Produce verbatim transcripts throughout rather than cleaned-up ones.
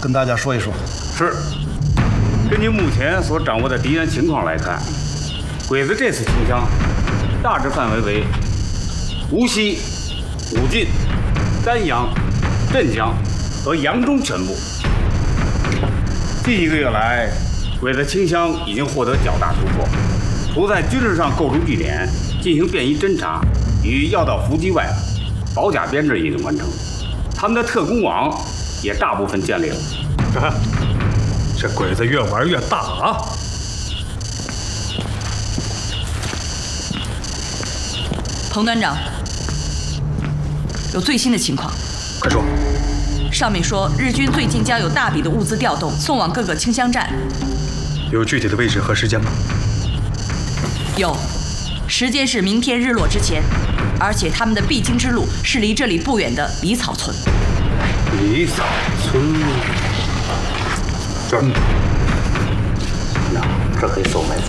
跟大家说一说。 是，根据目前所掌握的敌人情况来看，鬼子这次清乡大致范围为无锡、武进、丹阳、镇江和扬中全部。近一个月来，鬼子清乡已经获得较大突破，除在军事上构筑据点，进行便衣侦察与要道伏击外，保甲编制已经完成。他们的特工网也大部分建立了。 啊，这鬼子越玩越大啊！ 彭团长，有最新的情况。 快说。 上面说，日军最近将有大笔的物资调动，送往各个清乡站。 有具体的位置和时间吗？ 有，时间是明天日落之前，而且他们的必经之路是离这里不远的梨草村。 梨草村，这儿，那这可以收埋。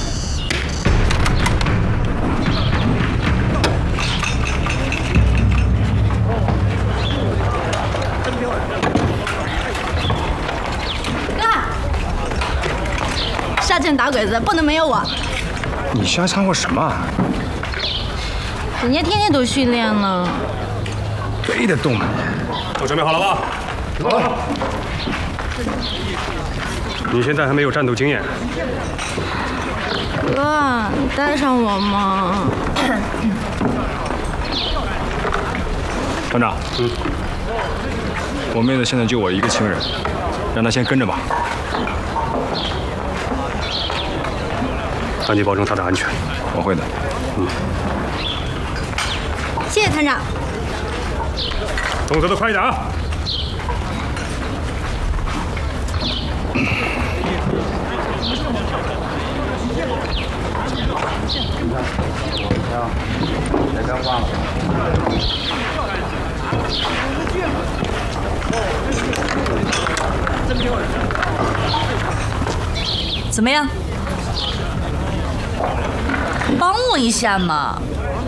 下阵打鬼子不能没有我。 你瞎掺和什么？ 人家天天都训练了。 非得动吗？都准备好了吧？好。你现在还没有战斗经验。 哥，你带上我嘛。 团长，嗯，我妹子现在就我一个亲人，让她先跟着吧。赶紧保证她的安全。我会的。嗯。 谢谢团长。 动作都快一点啊！ 来张挂了。 怎么样？帮我一下嘛！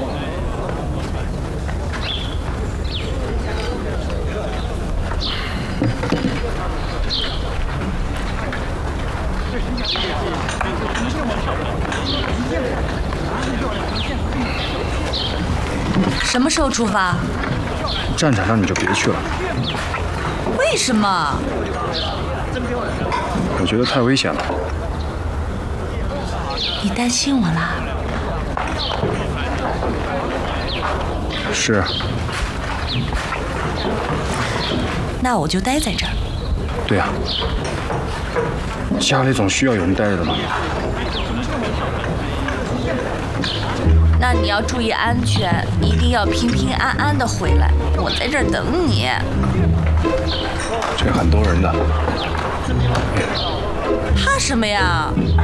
什么时候出发？ 战场上你就别去了。 为什么？ 我觉得太危险了。 你担心我啦？ 是。 那我就待在这儿。 对呀、啊，家里总需要有人待着的嘛。 那你要注意安全，一定要平平安安的回来。我在这儿等你。 这很多人的。 怕什么呀？